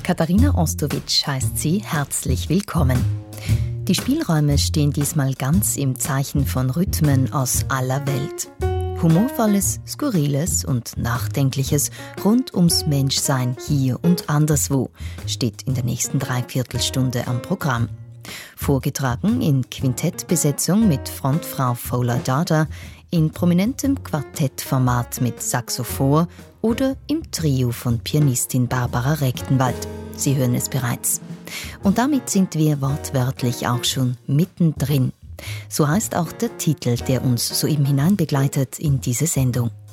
Katharina Ostowitsch heißt sie herzlich willkommen. Die Spielräume stehen diesmal ganz im Zeichen von Rhythmen aus aller Welt. Humorvolles, Skurriles und Nachdenkliches rund ums Menschsein hier und anderswo steht in der nächsten Dreiviertelstunde am Programm. Vorgetragen in Quintettbesetzung mit Frontfrau Fola Dada, in prominentem Quartettformat mit Saxophon oder im Trio von Pianistin Barbara Rechtenwald. Sie hören es bereits. Und damit sind wir wortwörtlich auch schon mittendrin. So heißt auch der Titel, der uns soeben hineinbegleitet in diese Sendung.